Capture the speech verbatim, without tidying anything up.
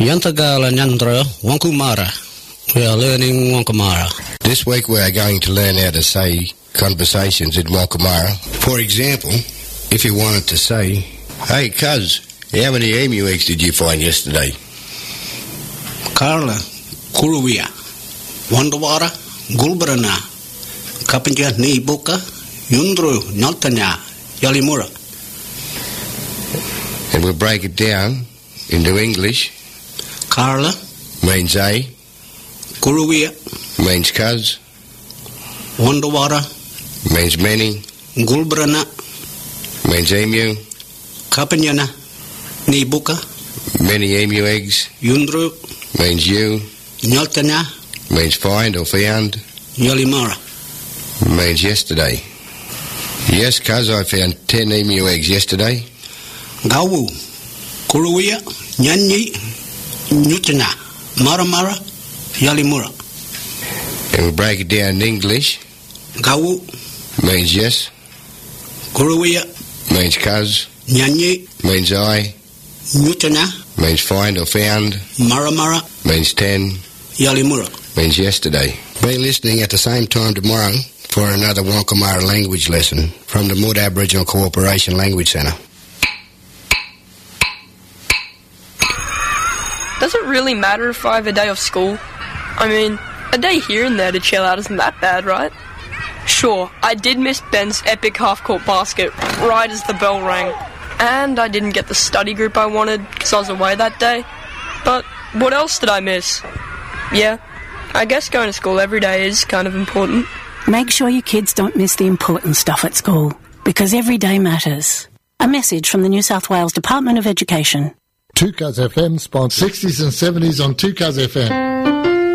Yantagala Nyandra Wankumara. We are learning Wankumara. This week we are going to learn how to say conversations in Wankumara. For example, if you wanted to say, "Hey, cuz, how many emu eggs did you find yesterday?" Carla Kuruwia Wandawara Gulbrana Kapanja Nibuka Yundru Naltanya Yalimura. And we'll break it down into English. Carla means a, Kuruwia means cuz, Wandawara means many, Gulbrana means emu, Kapanyana Nibuka many emu eggs, Yundru means you, Naltanya means find or found, Yalimara means yesterday. Yes, cuz, I found ten emu eggs yesterday. Gawu Kuruwia Nyanyi Nutana Maramara Yalimura. And we'll break it down in English. Gawu means yes, Kuruwia means cuz, Nyanyi means I, Nutana means find or found, Maramara means ten, Yalimura. means yesterday. Be listening at the same time tomorrow for another Wankumara language lesson from the Mood Aboriginal Cooperation Language Centre. Does it really matter if I have a day off school? I mean, a day here and there to chill out isn't that bad, right? Sure, I did miss Ben's epic half-court basket right as the bell rang. And I didn't get the study group I wanted because I was away that day. But what else did I miss? Yeah, I guess going to school every day is kind of important. Make sure your kids don't miss the important stuff at school, because every day matters. A message from the New South Wales Department of Education. two Cuz F M sponsors sixties and seventies on two Cuz F M.